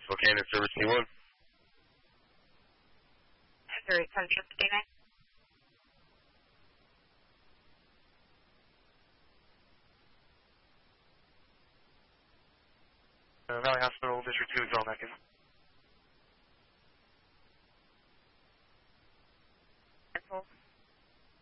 Spokane and Service T1. Missouri Central 59. Valley Hospital, District 2, is all back in.